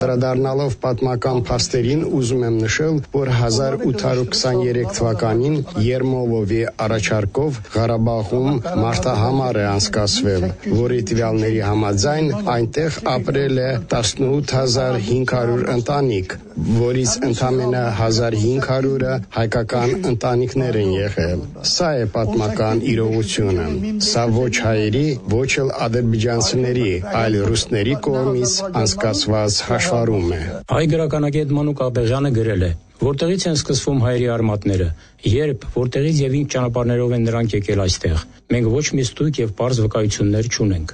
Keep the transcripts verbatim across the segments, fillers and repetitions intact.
Անդրադառնալով պատմական փաստերին ուզում եմ նշել, որ հազար ութ հարյուր քսաներեք թվականին Երմոլովի առաջարկով Ղարաբաղում մարտահամար է անցկացվել, որի տվյալների համաձայն այնտեղ ապրել է տասնութ հազար հինգ հարյուր ընտանիք, որից ընդամենը հազար հինգ հարյուրը հայկական ընտանիքներ են եղել։ Սա է պատմական իրողությունը։ Սա ոչ հայերի, ոչ էլ ադրբեջանցիների, այլ ռուսների կողմից անցկացված հաշվառում է։ Հայ գրականագետ Մանուկ Աբեղյանը գրել է. Որտեղից են սկսվում հայերի արմատները, երբ, որտեղից եւ ինչ ճանապարհներով են նրանք եկել այստեղ։ Մենք ոչ մի ստույգ եւ պարզ վկայություններ չունենք։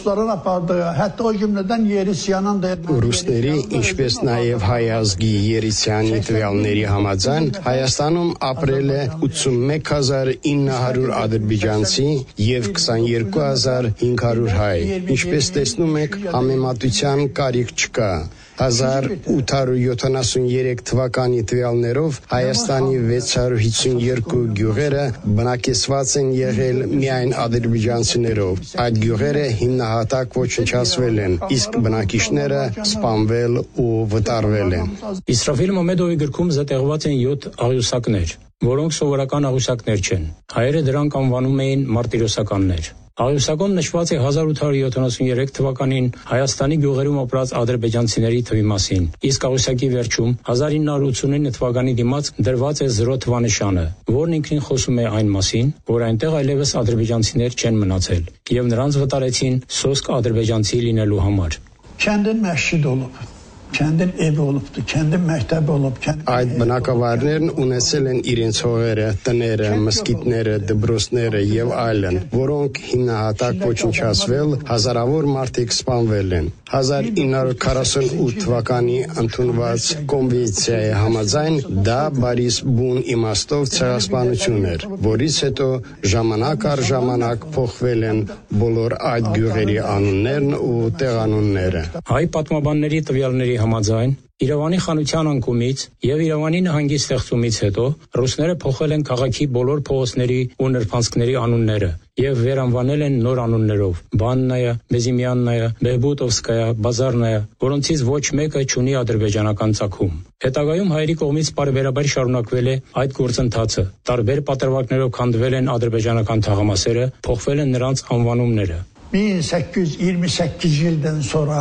Ռուսների, ինչպես նաեւ հայ ազգի Երիցյանի տվյալների համաձայն Հայաստանում ապրել է ութսունմեկ հազար ինը հարյուր ադրբեջանցի եւ քսաներկու հազար հինգ հարյուր հայ։ Ինչպես տեսնում եք, համեմատության կարիք չկա։ հազար ութ հարյուր յոթանասուներեք թվականի տվյալներով Հայաստանի վեց հարյուր հիսունյոթ գյուղերը բնակեցված են եղել միայն ադրբեջանցիներով։ Այդ գյուղերը հիմնահատակ ոչնչացվել են, իսկ բնակիչները սպանվել ու վտարվել են։ Իսրաֆիլ Մամեդովի գրքում զետեղված են յոթ աղյուսակներ, որոնք սովորական աղյուսակներ չեն։ Հայերը դրանք անվանում էին մարտիրոսականներ։ Աղյուսակում նշված է հազար ութ հարյուր յոթանասուներեք թվականին Հայաստանի գյուղերում ապրած ադրբեջանցիների թվի մասին, իսկ աղյուսակի վերջում հազար ինը հարյուր ութսունինը թվականի դիմաց դրված է զրո թվանշանը, որն ինքնին խոսում է այն մասին, որ այնտեղ այլևս ադրբեջանցիներ չեն մնացել, եւ նրանց վտարեցին սոսկ ադրբեջանցի լինելու համար։ Kəndin məscid olub. Kəndin evi olubdu, kəndin məktəbi olub. Այդ բնակավայրներն ունեցել են իրենց հողերը, տները, մզկիթները, դպրոցները եւ այլն, որոնք հիմնահատակ ոչնչացվել, հազարավոր մարդիկ սպանվել են։ հազար ինը հարյուր քառասունութ թվականի ընդունված կոնվենցիայի համաձայն դա բարիս բուն իմաստով ցեղասպանություն էր, որից հետո ժամանակ առ ժամանակ փոխվել են բոլոր այդ գյուղերի անուններն ու տեղանունները։ Հայ պատմաբանների տվյալների համաձայն Իրավանի խանության անկումից եւ Իրավանի նահանգի ստեղծումից հետո ռուսները փոխել են քաղաքի բոլոր փողոցների ու նրբանցքների անունները եւ վերանվանել են նոր անուններով՝ Բաննայա, Մեզիմյաննայա, Բեհբուտովսկայա, Բազարնայա, որոնցից ոչ մեկը չունի ադրբեջանական ծագում։ Հետագայում հայերի կողմից պարբերաբար շարունակվել է այդ գործընթացը։ Տարբեր պատրվակներով քանդվել են ադրբեջանական թաղամասերը, փոխվել են նրանց անվանումները։ min səkkiz yüz iyirmi səkkiz ildən sonra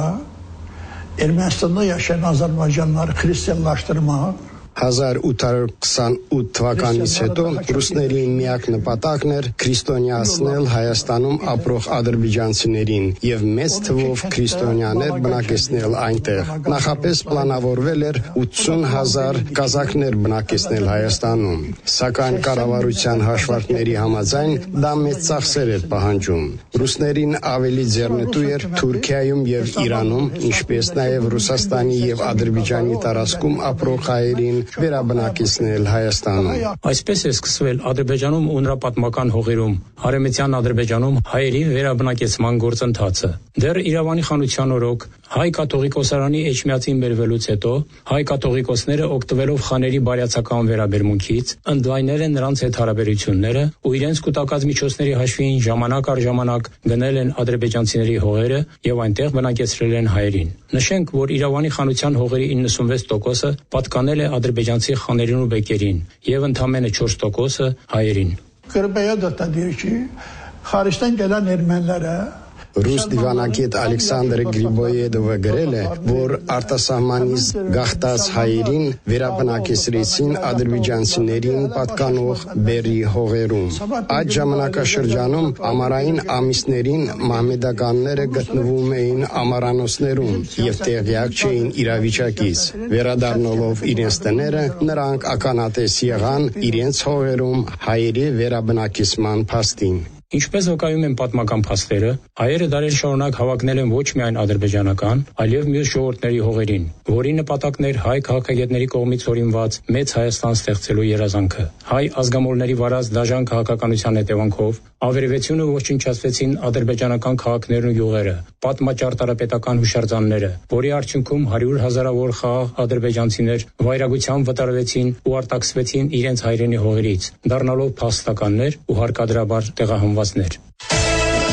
Ermənistanda yaşayan Azərbaycanlıları xristianlaşdırmaq հազար ութ հարյուր քսանութ թվականից հետո ռուսների միակ նպատակն էր քրիստոնեացնել Հայաստանում ապրող ադրբեջանցիներին եւ մեծ թվով քրիստոնյաներ բնակեցնել այնտեղ։ Նախապես պլանավորվել էր ութսուն հազար կազակներ բնակեցնել Հայաստանում, սակայն կառավարության հաշվարկների համաձայն դա մեծ ծախսեր էր պահանջում։ Ռուսներին ավելի ձեռնտու էր Թուրքիայում եւ Իրանում, ինչպես նաեւ Ռուսաստանի եւ Ադրբեջանի տարածքում ապրող հայերին վերաբնակեցնել Հայաստանում։ Այսպես է սկսվել Ադրբեջանում ու նրա պատմական հողերում, Արևմտյան Ադրբեջանում հայերի վերաբնակեցման գործընթացը։ Դեռ Իրավանի խանության օրոք հայ կաթողիկոսարանի էջմիածին բերվելուց հետո հայ կաթողիկոսները օգտվելով խաների բարյացակամ վերաբերմունքից ընդլայնել են նրանց հետ հարաբերությունները ու իրենց կուտակած միջոցների հաշվին ժամանակ առ ժամանակ գնել են ադրբեջանցիների հողերը եւ այնտեղ բնակեցրել են հայերին։ Նշենք, որ Իրավանի խանության հողերի իննսունվեց տոկոսը պատկանել է ադրբեջանցի խաներին ու բեկերին եւ ընդամենը չորս տոկոսը հայերին։ Qırbayadotda deyir ki, xaricdən gələn ermənilərə Ռուս դիվանագետ Ալեքսանդր Գրիբոյեդովը գրել է, որ արտասահմանից գաղթած հայերին վերաբնակեցրեցին ադրբեջանցիներին պատկանող բերի հողերում։ Այդ ժամանակաշրջանում ամառային ամիսներին մահմեդականները գտնվում էին ամառանոցներում եւ տեղյակ չէին իրավիճակից։ Վերադառնալով իրենց տները, նրանք ականատես եղան իրենց հողերում հայերի վերաբնակեցման փաստին։ Ինչպես վկայում են պատմական փաստերը, հայերը դարեր շարունակ հավակնել են ոչ միայն ադրբեջանական, այլև մյուս ժողովուրդների հողերին, որի նպատակն էր հայ քաղաքագետների կողմից օրինված մեծ Հայաստան ստեղծելու երազանքը։ Հայ ազգամոլների վարած դաժան քաղաքականության հետևանքով ավերևեցությունը ոչնչացվեցին ադրբեջանական քաղաքներն ու գյուղերը, պատմաճարտարապետական հուշարձանները, որի արդյունքում հարյուր հազարավոր խաղաղ ադրբեջանցիներ վայրագությամբ վտարվեցին ու արտաքսվեցին իրենց հայրենի հողերից, դառնալով փախստականներ ու հարկադրաբար տեղահանվածներ։